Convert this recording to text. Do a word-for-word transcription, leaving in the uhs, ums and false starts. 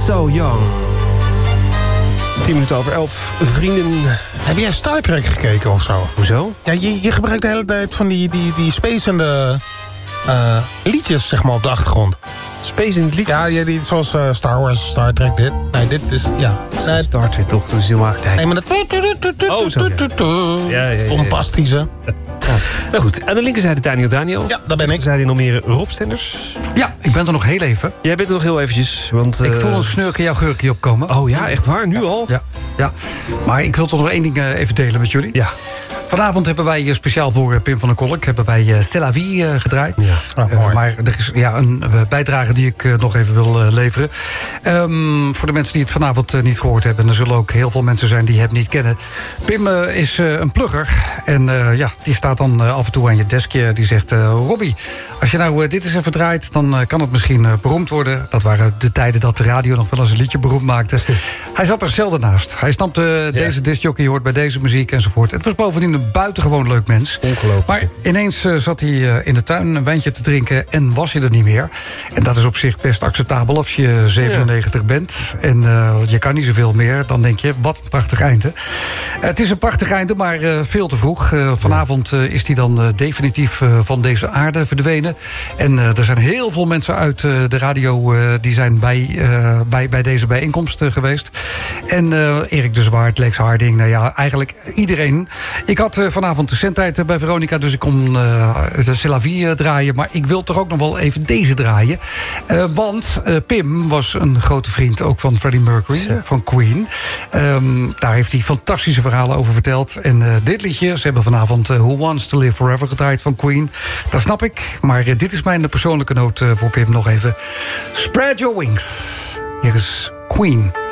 So Young. Tien minuten over elf. Vrienden. Heb jij Star Trek gekeken of zo? Hoezo? Ja, je, je gebruikt de hele tijd van die, die, die spacende uh, liedjes, zeg maar, op de achtergrond. Space in het lied? Ja, ja die, zoals uh, Star Wars, Star Trek, dit. Nee, dit is, ja. Nee, Star Trek toch, dat is helemaal... Nee, maar dat... Oh, zo, ja. Ja, ja, ja, ja. Bombastische. Ja. Nou goed, aan de linkerzijde Daniel Daniel. Ja, daar ben ik. Zijn er nog meer Rob Stenders? Ja, ik ben er nog heel even. Jij bent er nog heel eventjes, want... Uh... Ik voel een snurken jouw geurkje opkomen. Oh ja, echt waar? Nu ja, al? Ja, ja, maar ik wil toch nog één ding uh, even delen met jullie. Ja. Vanavond hebben wij uh, speciaal voor uh, Pim van der Kolk... hebben wij uh, C'est la vie uh, gedraaid. Ja, oh, uh, mooi. maar er is ja, een uh, bijdrage die ik uh, nog even wil uh, leveren. Um, voor de mensen die het vanavond uh, niet gehoord hebben... en er zullen ook heel veel mensen zijn die hem niet kennen. Pim uh, is uh, een plugger. En uh, ja, die staat dan uh, af en toe aan je deskje. Die zegt, uh, Robbie, als je nou uh, dit eens even draait... dan uh, kan het misschien uh, beroemd worden. Dat waren de tijden dat de radio nog wel eens een liedje beroemd maakte. Hij zat er zelden naast. Hij snapte uh, ja. deze discjockey, hoort bij deze muziek enzovoort. Het was bovendien een buitengewoon leuk mens. Ongelooflijk. Maar ineens uh, zat hij uh, in de tuin een wijntje te drinken... en was hij er niet meer. En dat is op zich best acceptabel als je zevenennegentig ja. bent... en uh, je kan niet zoveel meer. Dan denk je, wat een prachtig einde. Uh, het is een prachtig einde, maar uh, veel te vroeg. Uh, vanavond uh, is hij dan uh, definitief uh, van deze aarde verdwenen. En uh, er zijn heel veel mensen uit uh, de radio... Uh, die zijn bij, uh, bij, bij deze bijeenkomst uh, geweest. En uh, Erik de Zwart, Lex Harding, nou ja, eigenlijk iedereen. Ik had uh, vanavond de zendtijd uh, bij Veronica... dus ik kon uh, de C'est la vie uh, draaien. Maar ik wil toch ook nog wel even deze draaien. Uh, want uh, Pim was een grote vriend ook van Freddie Mercury, ja. van Queen. Um, daar heeft hij fantastische verhalen over verteld. En uh, dit liedje, ze hebben vanavond uh, Who Wants to Live Forever gedraaid van Queen. Dat snap ik, maar uh, dit is mijn persoonlijke noot uh, voor Pim nog even. Spread your wings. Hier is Queen.